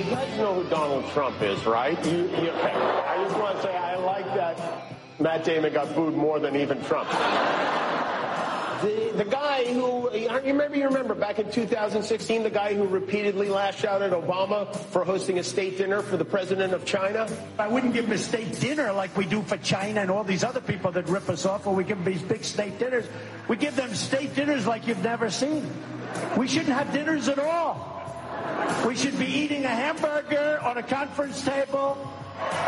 You guys know who Donald Trump is, right? Okay. I just want to say I like that Matt Damon got booed more than even Trump. The guy who, you remember back in 2016, the guy who repeatedly lashed out at Obama for hosting a state dinner for the president of China? I wouldn't give him a state dinner like we do for China and all these other people that rip us off, or we give them these big state dinners. We give them state dinners like you've never seen. We shouldn't have dinners at all. We should be eating a hamburger on a conference table.